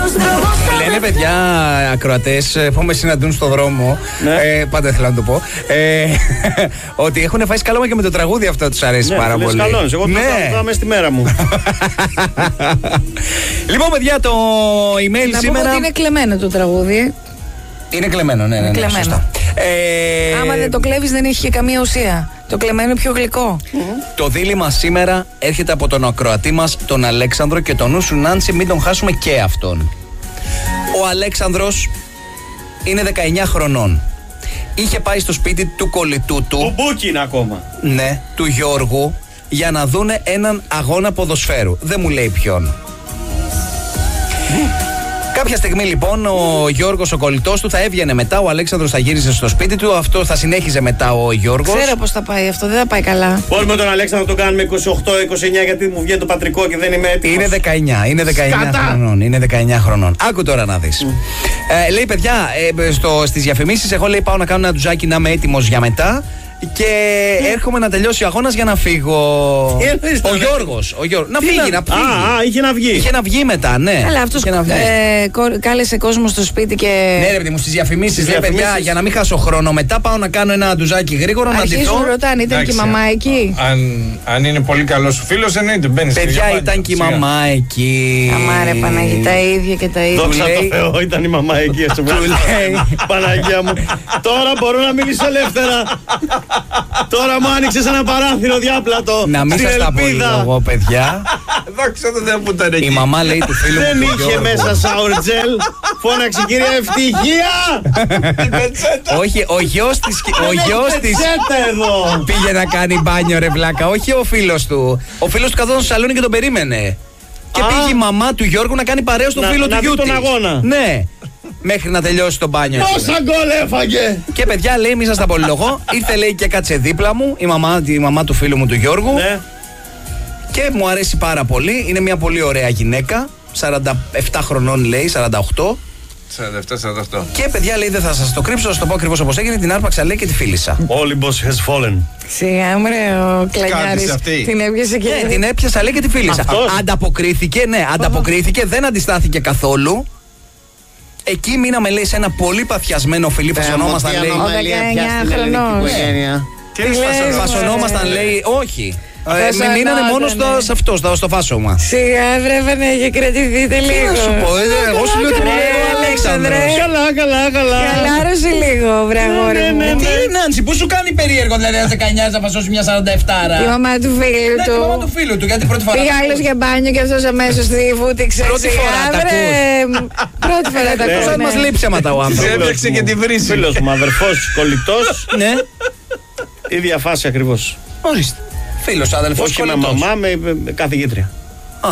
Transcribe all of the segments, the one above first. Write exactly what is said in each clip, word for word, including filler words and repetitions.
Λένε παιδιά ακροατές που με συναντούν στον δρόμο, ναι. ε, πάντα ήθελα να το πω, ε, ότι έχουν φάει σκάλωμα και με το τραγούδι αυτό τους αρέσει ναι, πάρα πολύ. Σκαλώνεις, εγώ ναι. θα το μέσα στη μέρα μου. Λοιπόν παιδιά, το email να σήμερα... Να πω ότι είναι κλεμμένο το τραγούδι. Είναι κλεμμένο, ναι, ναι, ναι, κλεμμένο. σωστά. Ε... Άμα δεν το κλέβεις δεν έχει και καμία ουσία. Το κλεμμένο είναι πιο γλυκό. Mm-hmm. Το δίλημμα σήμερα έρχεται από τον ακροατή μας, τον Αλέξανδρο, και τον νου σου Νάνση, μην τον χάσουμε και αυτόν. Ο Αλέξανδρος είναι δεκαεννιά χρονών. Είχε πάει στο σπίτι του κολλητού του. Του Μπούκιν ακόμα. Ναι, του Γιώργου, για να δούνε έναν αγώνα ποδοσφαίρου. Δεν μου λέει ποιον. Κάποια στιγμή λοιπόν ο Γιώργος, ο κολλητός του, θα έβγαινε μετά. Ο Αλέξανδρος θα γύριζε στο σπίτι του. Αυτό θα συνέχιζε μετά ο Γιώργος. Ξέρω πώς θα πάει αυτό, δεν θα πάει καλά. Όλοι με τον Αλέξανδρο το κάνουμε είκοσι οκτώ είκοσι εννιά γιατί μου βγαίνει το πατρικό και δεν είμαι έτοιμος. Είναι δεκαεννιά, είναι δεκαεννιά Σκατά. χρονών. Είναι δεκαεννιά χρονών. Άκου τώρα να δεις. Mm. Ε, λέει παιδιά, ε, στο, στις διαφημίσεις, εγώ λέει πάω να κάνω ένα ντουζάκι να είμαι έτοιμος για μετά. Και mm. έρχομαι να τελειώσει ο αγώνας για να φύγω. Ο Γιώργος, ο Γιώργος. Να φύγει, να φύγει. Α, α, είχε να βγει. Είχε να βγει μετά, ναι. Αλλά αυτός ε, κάλεσε κόσμο στο σπίτι και. Ναι, ρε παιδί μου, στις διαφημίσεις λέει παιδιά, για να μην χάσω χρόνο, μετά πάω να κάνω ένα ντουζάκι γρήγορα να ντυθώ. Αρχίζουν ρωτάνε, ήταν και η μαμά εκεί. Αν, αν είναι πολύ καλός σου φίλος, εννοείται. Μπαίνεις. Παιδιά, ήταν και η μαμά εκεί. Αμάρε Παναγί, τα ίδια και τα ίδια. Δόξα τω Θεώ, ήταν η μαμά εκεί. Παναγία μου. Τώρα μπορώ να μιλήσω ελεύθερα. Τώρα μου άνοιξες ένα παράθυρο διάπλατο. Να μην σας τα πω εγώ, παιδιά. Δόξα τω Θεώ που ήταν εκεί. Η μαμά λέει του φίλου μου. Δεν είχε μέσα σαουρτζέλ. Φώναξε κυρία Ευτυχία. Όχι, ο γιος της. Ο γιος της πήγε να κάνει μπάνιο, ρε βλάκα. Όχι ο φίλος του. Ο φίλος του καθόταν στο σαλόνι και τον περίμενε. Και πήγε η μαμά του Γιώργου να κάνει παρέα στο φίλο του γιού της. τον αγώνα. Ναι. Μέχρι να τελειώσει το μπάνιο. Πόσα γκολ έφαγε! Και παιδιά, λέει, μη σας τα πολυλογώ. Ήρθε, λέει, και κάτσε δίπλα μου η μαμά, η μαμά του φίλου μου του Γιώργου. Ναι. Και μου αρέσει πάρα πολύ. Είναι μια πολύ ωραία γυναίκα. σαράντα επτά χρονών, λέει, σαράντα οκτώ. σαράντα επτά σαράντα οκτώ. Και παιδιά, λέει, δεν θα σας το κρύψω, θα σας το πω ακριβώς όπως έγινε. Την άρπαξα, λέει, και τη φίλησα. Olympus has fallen. Σιγά μωρέ, ο Κλανιάρης την έπιασε και. Ναι, την έπιασα, λέει, και τη φίλησα. Ανταποκρίθηκε, ναι, ανταποκρίθηκε, δεν αντιστάθηκε καθόλου. Εκεί μείναμε, λέει, σε ένα πολύ παθιασμένο φιλί. Φασωνόμασταν, λέει. Ο δεκαεννιά χρονών. Τι φασωνόμασταν, λέει, όχι. Ε, μείνανε μόνο στο, σε αυτό, στο, στο φάσομα. Σιγά βρε να έχει κρατηθείτε λίγο. Τι να σου πω, ε, εγώ σου λέω ότι είναι ο Αλέξανδρος. Καλά, καλά, καλά. Καλάρωσε λίγο, βρε αγόρι μου. Τι είναι, Νάνση, πού σου κάνει περίεργο δηλαδή ένα δεκαεννιά να φασώσει μια σαράντα επτά. Η μαμά του φίλου του. Ναι, η μαμά του φίλου του, γιατί πρώτη φορά. Πήγε άλλος για μπάνιο και αυτός αμέσως τη βούτυξε. Πρώτη φορά τα ακούς. Πρώτη φορά τα ακούς. Δεν μας λέει ψέματα ο άνθρωπος. Έπαιξε και τη βρύση. Φίλος μου, αδερφός, κολλητός. Ναι. Ίδια φάση ακριβώς. Ορίστε. Φίλος, αδελφός, όχι με μαμά, με, με καθηγήτρια. Α.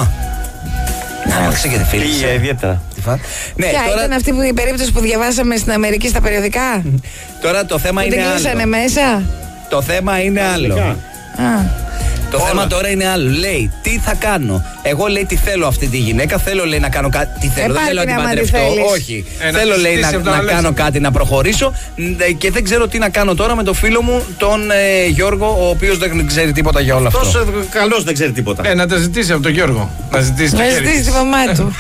Να άρχισε και τη φίλη. Πήγε ιδιαίτερα. Ναι, ποια τώρα... ήταν αυτή που η περίπτωση που διαβάσαμε στην Αμερική στα περιοδικά. Τώρα το θέμα που είναι την άλλο. κλείσανε μέσα. Το θέμα είναι άλλο. Α. Το Όλα. θέμα τώρα είναι άλλο. Λέει, τι θα κάνω. Εγώ, λέει, τι θέλω αυτή τη γυναίκα. Θέλω, λέει, να κάνω κάτι. Τι θέλω, ε, δεν θέλω να την παντρευτώ. Όχι. Ε, θέλω, λέει, να, να κάνω κάτι, να προχωρήσω. Και δεν ξέρω τι να κάνω τώρα με τον φίλο μου, τον ε, Γιώργο, ο οποίος δεν ξέρει τίποτα για όλα αυτά. Τόσο καλός δεν ξέρει τίποτα. Ε, να τα ζητήσει από τον Γιώργο. Να ζητήσει, να ζητήσει τη μαμά του.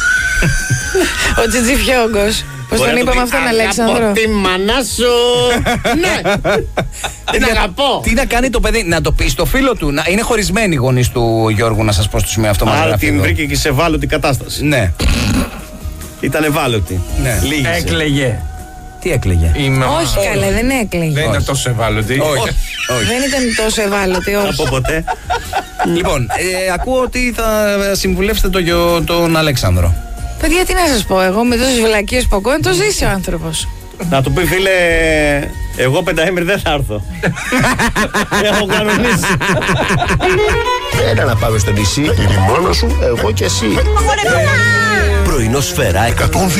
Ο Τσιτζιφιόγκος. Πώς τον είπαμε αυτόν, Αλέξανδρο. Από τη μανά σου. Ναι. Την αγαπώ. Τι να κάνει το παιδί, να το πει στο φίλο του. Να, είναι χωρισμένοι οι γονείς του Γιώργου, να σας πω στο σημείο αυτό. Άρα την βρήκε και σε ευάλωτη κατάσταση. Ναι. Ήταν ευάλωτη. Ναι. Έκλαιγε. Τι έκλαιγε. Όχι καλέ, δεν έκλαιγε. Δεν ήταν τόσο ευάλωτη. Όχι. Δεν ήταν τόσο ευάλωτη, όχι. Από ποτέ. Λοιπόν, ακούω ότι θα συμβουλεύσετε τον Αλέξανδρο. Παιδιά, τι να σας πω, εγώ με τόσες βλακίες που ακούω, το ζήσει ο άνθρωπος. Να του πει, φίλε, εγώ πενταήμερη δεν θα έρθω. Έχω κανονίσει. Έλα να πάμε στο νησί, γιατί μόνο σου, εγώ και εσύ. Πρωινό Σφαίρα εκατόν